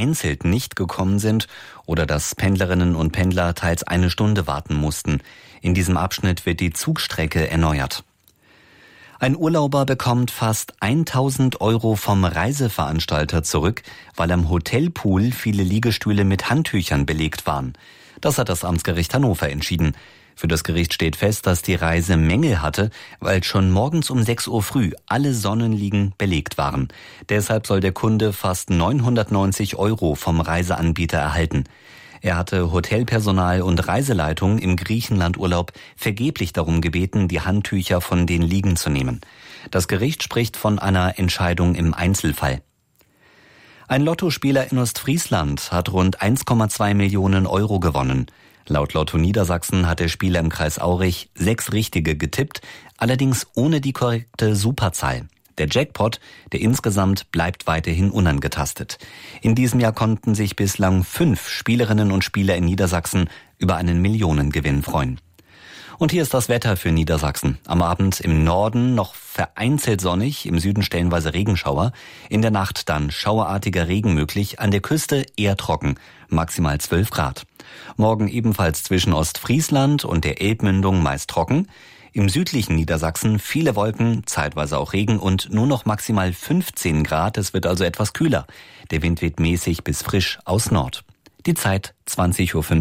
vereinzelt nicht gekommen sind oder dass Pendlerinnen und Pendler teils eine Stunde warten mussten. In diesem Abschnitt wird die Zugstrecke erneuert. Ein Urlauber bekommt fast 1.000 Euro vom Reiseveranstalter zurück, weil am Hotelpool viele Liegestühle mit Handtüchern belegt waren. Das hat das Amtsgericht Hannover entschieden. Für das Gericht steht fest, dass die Reise Mängel hatte, weil schon morgens um 6 Uhr früh alle Sonnenliegen belegt waren. Deshalb soll der Kunde fast 990 Euro vom Reiseanbieter erhalten. Er hatte Hotelpersonal und Reiseleitung im Griechenlandurlaub vergeblich darum gebeten, die Handtücher von den Liegen zu nehmen. Das Gericht spricht von einer Entscheidung im Einzelfall. Ein Lottospieler in Ostfriesland hat rund 1,2 Millionen Euro gewonnen. Laut Lotto Niedersachsen hat der Spieler im Kreis Aurich 6 Richtige getippt, allerdings ohne die korrekte Superzahl. Der Jackpot, der insgesamt, bleibt weiterhin unangetastet. In diesem Jahr konnten sich bislang 5 Spielerinnen und Spieler in Niedersachsen über einen Millionengewinn freuen. Und hier ist das Wetter für Niedersachsen. Am Abend im Norden noch vereinzelt sonnig, im Süden stellenweise Regenschauer. In der Nacht dann schauerartiger Regen möglich, an der Küste eher trocken, maximal 12 Grad. Morgen ebenfalls zwischen Ostfriesland und der Elbmündung meist trocken. Im südlichen Niedersachsen viele Wolken, zeitweise auch Regen und nur noch maximal 15 Grad. Es wird also etwas kühler. Der Wind weht mäßig bis frisch aus Nord. Die Zeit 20:05 Uhr.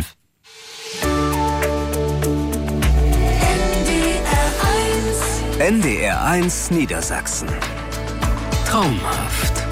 NDR 1 Niedersachsen. Traumhaft.